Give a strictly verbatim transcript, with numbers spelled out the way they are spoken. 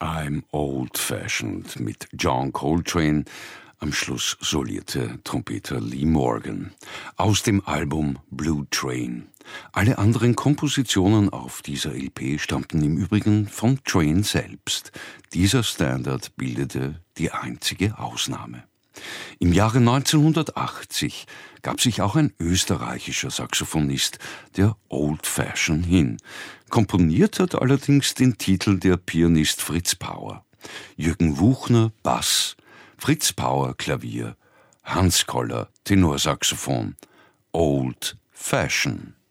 I'm Old-Fashioned mit John Coltrane. Am Schluss solierte Trompeter Lee Morgan. Aus dem Album Blue Train. Alle anderen Kompositionen auf dieser L P stammten im Übrigen von Train selbst. Dieser Standard bildete die einzige Ausnahme. Im Jahre neunzehnhundertachtzig gab sich auch ein österreichischer Saxophonist der Old Fashion hin. Komponiert hat allerdings den Titel der Pianist Fritz Pauer. Jürgen Wuchner Bass, Fritz Pauer Klavier, Hans Koller Tenorsaxophon. Old Fashion.